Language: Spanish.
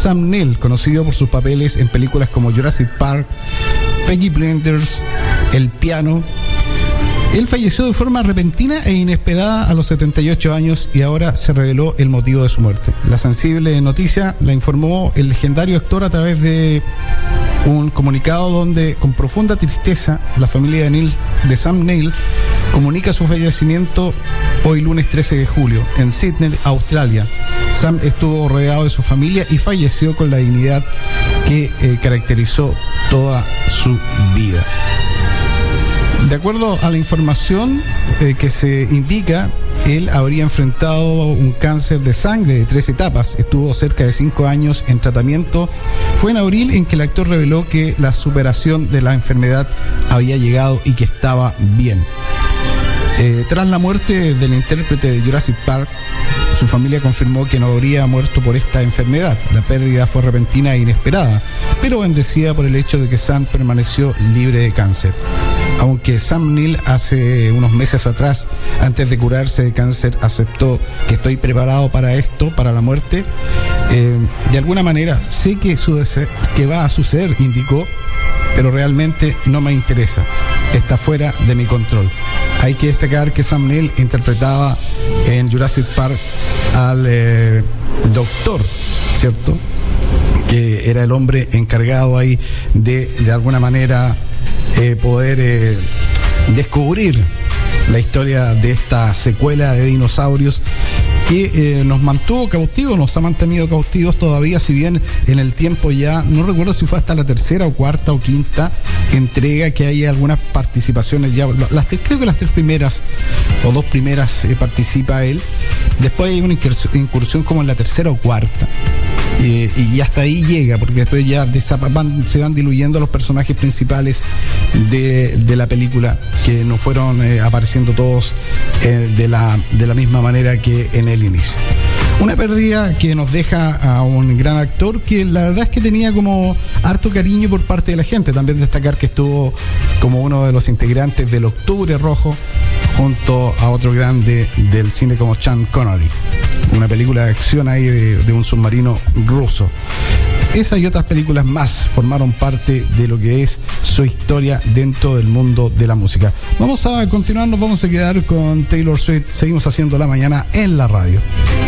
Sam Neill, conocido por sus papeles en películas como Jurassic Park, Peaky Blinders, El Piano. Él falleció de forma repentina e inesperada a los 78 años y ahora se reveló el motivo de su muerte. La sensible noticia la informó el legendario actor a través de un comunicado donde, con profunda tristeza, la familia de Sam Neill comunica su fallecimiento hoy lunes 13 de julio en Sydney, Australia. Sam estuvo rodeado de su familia y falleció con la dignidad que caracterizó toda su vida. De acuerdo a la información que se indica, él habría enfrentado un cáncer de sangre de 3 etapas. Estuvo cerca de 5 años en tratamiento. Fue en abril en que el actor reveló que la superación de la enfermedad había llegado y que estaba bien. Tras la muerte del intérprete de Jurassic Park, su familia confirmó que no habría muerto por esta enfermedad. La pérdida fue repentina e inesperada, pero bendecida por el hecho de que Sam permaneció libre de cáncer. Aunque Sam Neill hace unos meses atrás, antes de curarse de cáncer, aceptó que estoy preparado para esto, para la muerte, de alguna manera sé que va a suceder, indicó, pero realmente no me interesa, está fuera de mi control. Hay que destacar que Sam Neill interpretaba en Jurassic Park al doctor, ¿cierto?, que era el hombre encargado ahí de alguna manera poder descubrir la historia de esta secuela de dinosaurios que nos mantuvo cautivos, nos ha mantenido cautivos todavía, si bien en el tiempo ya, no recuerdo si fue hasta la tercera o cuarta o quinta entrega que hay algunas participaciones ya, creo que las 3 primeras o 2 primeras participa él, después hay una incursión como en la tercera o cuarta. Y hasta ahí llega, porque después ya se van diluyendo los personajes principales de la película, que no fueron apareciendo todos de la misma manera que en el inicio. Una pérdida que nos deja a un gran actor que la verdad es que tenía como harto cariño por parte de la gente. También destacar que estuvo como uno de los integrantes del Octubre Rojo junto a otro grande del cine como Sean Connery. Una película de acción ahí de un submarino ruso. Esa y otras películas más formaron parte de lo que es su historia dentro del mundo de la música. Vamos a continuar, nos vamos a quedar con Taylor Swift. Seguimos haciendo la mañana en la radio.